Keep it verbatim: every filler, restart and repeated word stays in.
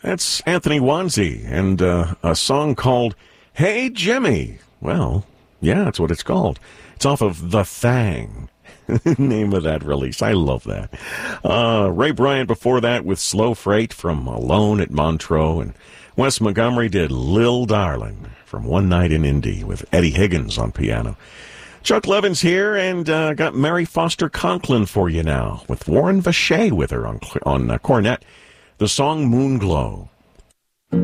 That's Anthony Wanzi and uh, a song called Hey Jimmy. Well, yeah, that's what it's called. It's off of The Thang, name of that release. I love that. Uh, Ray Bryant before that with Slow Freight from Alone at Montreux, and Wes Montgomery did Lil Darling from One Night in Indy with Eddie Higgins on piano. Chuck Levin's here, and uh, got Mary Foster Conklin for you now with Warren Vacher with her on, on uh, cornet. The song Moonglow.